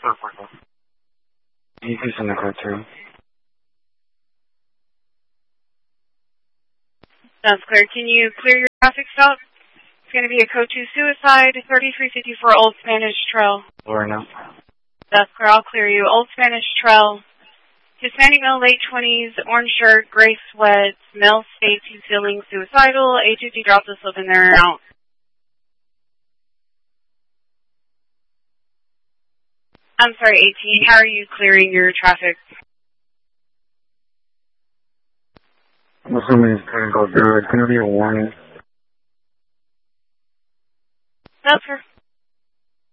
You can send the code through. Sounds clear. Can you clear your traffic stop? It's going to be a code 2 suicide, 3354 Old Spanish Trail. Or no. That's clear. I'll clear you. Old Spanish Trail. Hispanic male, late 20s, orange shirt, gray sweats, male states he's feeling suicidal, A2D dropped the slip in there and out. I'm sorry, 18. How are you clearing your traffic? I'm assuming it's going to go through. It's going to be a warning. That's fair.